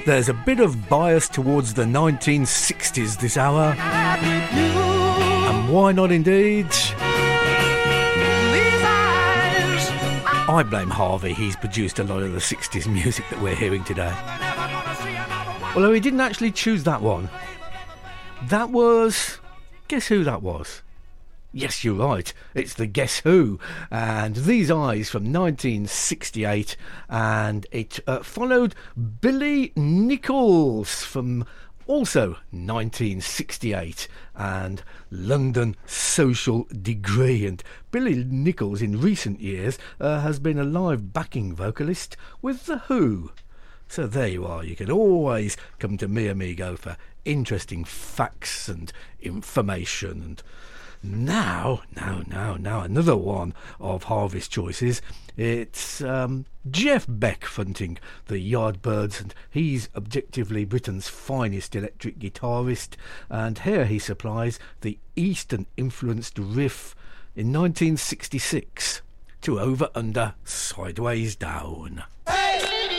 There's a bit of bias towards the 1960s this hour. And why not indeed? I blame Harvey. He's produced a lot of the 60s music that we're hearing today. Although he didn't actually choose that one. That was... Guess who that was? Yes, you're right. It's the Guess Who. And These Eyes from 1968. And it followed Billy Nichols from also 1968. And London Social Degree. And Billy Nichols in recent years has been a live backing vocalist with The Who. So there you are. You can always come to me, amigo, for interesting facts and information. And now, another one of Harvey's choices. It's Jeff Beck fronting the Yardbirds, and he's objectively Britain's finest electric guitarist. And here he supplies the Eastern-influenced riff in 1966 to Over Under Sideways Down.